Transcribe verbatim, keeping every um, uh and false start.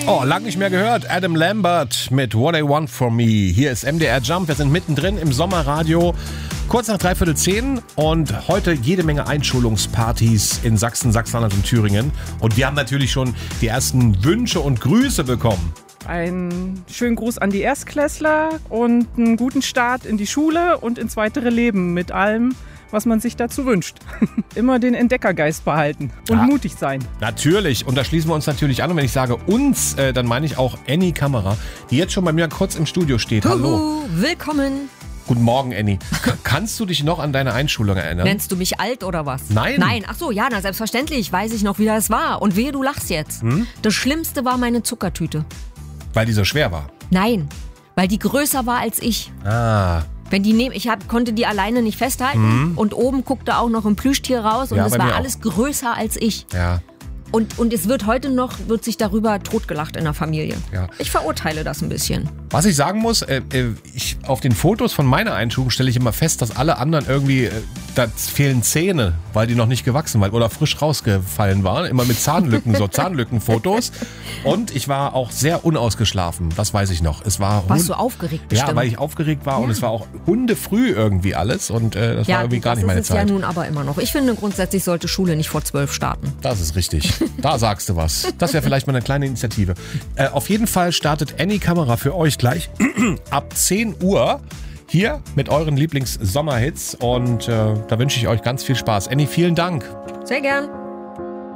Oh, lang nicht mehr gehört. Adam Lambert mit What I Want From Me. Hier ist M D R Jump. Wir sind mittendrin im Sommerradio. Kurz nach dreiviertel zehn und heute jede Menge Einschulungspartys in Sachsen, Sachsen-Anhalt und Thüringen. Und wir haben natürlich schon die ersten Wünsche und Grüße bekommen. Einen schönen Gruß an die Erstklässler und einen guten Start in die Schule und ins weitere Leben mit allem, was man sich dazu wünscht. Immer den Entdeckergeist behalten und ja, mutig sein. Natürlich. Und da schließen wir uns natürlich an. Und wenn ich sage uns, äh, dann meine ich auch Annie Kammerer, die jetzt schon bei mir kurz im Studio steht. Huhu, Hallo. Willkommen. Guten Morgen, Annie. K- kannst du dich noch an deine Einschulung erinnern? Nennst du mich alt oder was? Nein. Nein, ach so, ja, na selbstverständlich weiß ich noch, wie das war. Und wehe, du lachst jetzt. Hm? Das Schlimmste war meine Zuckertüte. Weil die so schwer war. Nein, weil die größer war als ich. Ah. Wenn die nehm, ich hab, konnte die alleine nicht festhalten Mhm. und oben guckte auch noch ein Plüschtier raus und Ja, es bei war mir auch. alles größer als ich. Ja. Und, und es wird heute noch, wird sich darüber totgelacht in der Familie. Ja. Ich verurteile das ein bisschen. Was ich sagen muss, äh, äh, ich, auf den Fotos von meiner Einschulung stelle ich immer fest, dass alle anderen irgendwie, äh, da fehlen Zähne, weil die noch nicht gewachsen waren oder frisch rausgefallen waren. Immer mit Zahnlücken, so Zahnlückenfotos. Und ich war auch sehr unausgeschlafen, das weiß ich noch. Es war Warst Hund- du aufgeregt bestimmt? Ja, weil ich aufgeregt war Ja. und es war auch hundefrüh irgendwie alles und äh, das ja, war irgendwie gar das nicht meine ist es ja Zeit. nun aber immer noch. Ich finde, grundsätzlich sollte Schule nicht vor zwölf starten. Das ist richtig. Da sagst du was. Das wäre vielleicht mal eine kleine Initiative. Äh, auf jeden Fall startet Annie Kamera für euch gleich ab zehn Uhr hier mit euren Lieblings-Sommerhits und äh, da wünsche ich euch ganz viel Spaß. Annie, vielen Dank. Sehr gern.